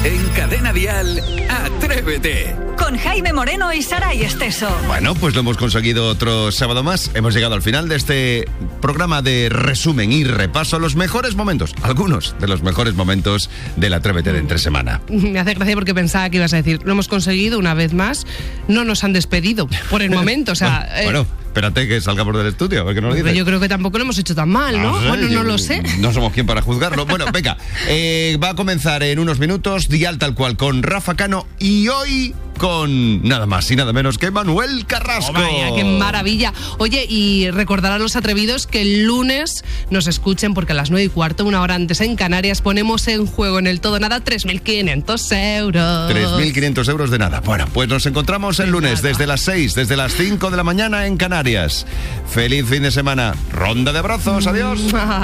En Cadena Dial, Atrévete. Con Jaime Moreno y Saray Esteso. Bueno, pues lo hemos conseguido otro sábado más. Hemos llegado al final de este programa de resumen y repaso a los mejores momentos, algunos de los mejores momentos del Atrévete de entre semana. Me hace gracia porque pensaba que ibas a decir, lo hemos conseguido una vez más, no nos han despedido por el momento, o sea... Bueno, espérate que salgamos del estudio, a ver qué nos dice. Yo creo que tampoco lo hemos hecho tan mal, ¿no? Bueno, no lo sé. No somos quien para juzgarlo. Bueno, venga, va a comenzar en unos minutos Dial Tal Cual con Rafa Cano y hoy con nada más y nada menos que Manuel Carrasco. Oh, vaya, qué maravilla. Oye, y recordar a los atrevidos que el lunes nos escuchen porque a las 9:15, una hora antes en Canarias, ponemos en juego en el Todo Nada 3.500 euros. 3.500 euros de nada. Bueno, pues nos encontramos el lunes desde las 6, desde las 5 de la mañana en Canarias. Feliz fin de semana. Ronda de abrazos. Adiós.